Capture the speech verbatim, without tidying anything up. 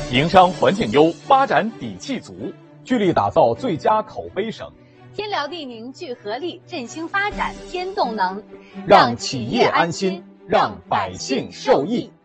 营商环境优，发展底气足，聚力打造最佳口碑省。 天辽地宁聚合力，振兴发展添动能， 让企业安心，让百姓受益。